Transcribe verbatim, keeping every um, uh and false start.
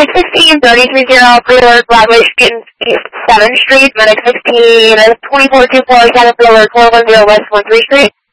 Medic sixteen, thirty-three zero, Freework, Broadway Street, seventh Street, Medic sixteen, twenty-four two four, seventh Freework, four one zero West one three Street.